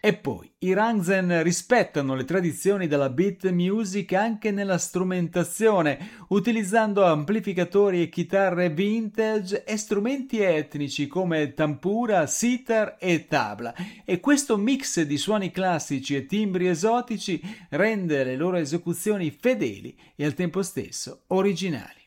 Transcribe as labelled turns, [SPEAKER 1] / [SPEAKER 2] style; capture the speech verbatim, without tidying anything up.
[SPEAKER 1] E poi i Rangzen rispettano le tradizioni della beat music anche nella strumentazione, utilizzando amplificatori e chitarre vintage e strumenti etnici come tampura, sitar e tabla. E questo mix di suoni classici e timbri esotici rende le loro esecuzioni fedeli e al tempo stesso originali.